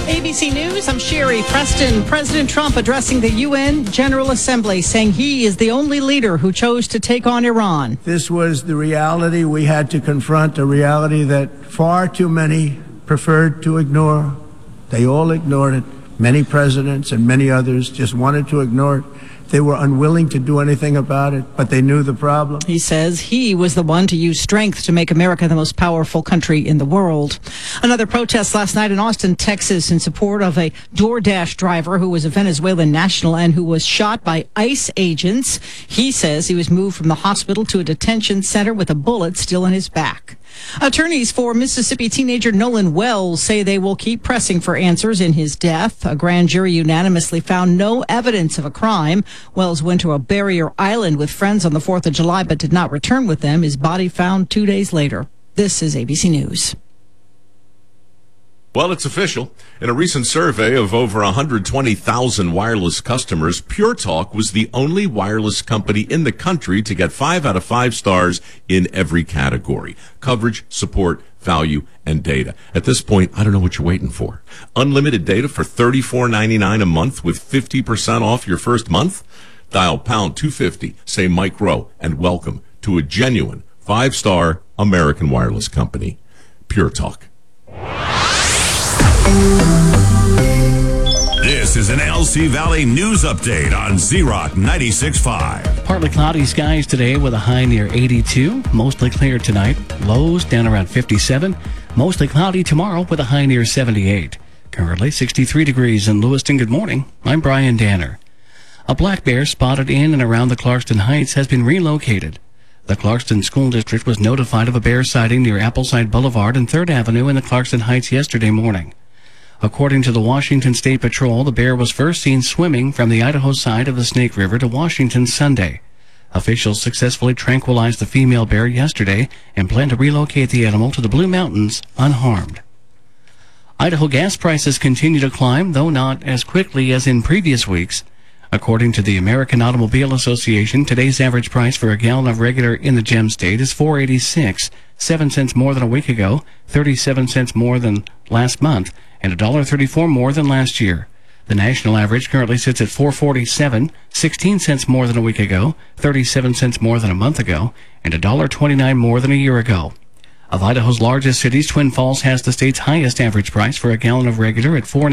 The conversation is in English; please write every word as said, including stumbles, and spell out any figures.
A B C News, I'm Sherry Preston. President Trump addressing the U N General Assembly, saying he is the only leader who chose to take on Iran. This was the reality we had to confront, a reality that far too many preferred to ignore. They all ignored it. Many presidents and many others just wanted to ignore it. They were unwilling to do anything about it, but they knew the problem. He says he was the one to use strength to make America the most powerful country in the world. Another protest last night in Austin, Texas, in support of a DoorDash driver who was a Venezuelan national and who was shot by ICE agents. He says he was moved from the hospital to a detention center with a bullet still in his back. Attorneys for Mississippi teenager Nolan Wells say they will keep pressing for answers in his death. A grand jury unanimously found no evidence of a crime. Wells went to a barrier island with friends on the fourth of July but did not return with them. His body found two days later. This is A B C News. Well, it's official. In a recent survey of over one hundred twenty thousand wireless customers, Pure Talk was the only wireless company in the country to get five out of five stars in every category: coverage, support, value, and data. At this point, I don't know what you're waiting for. Unlimited data for thirty-four ninety-nine a month with fifty percent off your first month? Dial pound two fifty, say Mike Rowe, and welcome to a genuine five-star American wireless company, Pure Talk. This is an L C Valley News Update on Z-Rock ninety-six point five. Partly cloudy skies today with a high near eighty-two. Mostly clear tonight. Lows down around fifty-seven. Mostly cloudy tomorrow with a high near seventy-eight. Currently sixty-three degrees in Lewiston. Good morning. I'm Brian Danner. A black bear spotted in and around the Clarkston Heights has been relocated. The Clarkston School District was notified of a bear sighting near Appleside Boulevard and third Avenue in the Clarkston Heights yesterday morning. According to the Washington State Patrol, the bear was first seen swimming from the Idaho side of the Snake River to Washington Sunday. Officials successfully tranquilized the female bear yesterday and plan to relocate the animal to the Blue Mountains unharmed. Idaho gas prices continue to climb, though not as quickly as in previous weeks. According to the American Automobile Association, today's average price for a gallon of regular in the Gem State is four eighty-six, seven cents more than a week ago, thirty-seven cents more than last month, and one dollar thirty-four more than last year. The national average currently sits at four forty-seven, sixteen cents more than a week ago, thirty-seven cents more than a month ago, and one dollar twenty-nine more than a year ago. Of Idaho's largest cities, Twin Falls has the state's highest average price for a gallon of regular at four